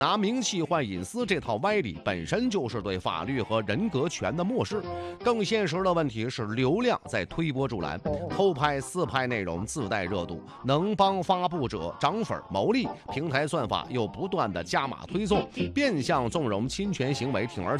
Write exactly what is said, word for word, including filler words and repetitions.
拿名气换隐私这套歪理本身就是对法律和人格权的漠视。更现实的问题是，流量在推波助澜，偷拍、私拍内容自带热度，能帮发布者涨粉牟利，平台算法又不断的加码推送，变相纵容侵权行为，铤而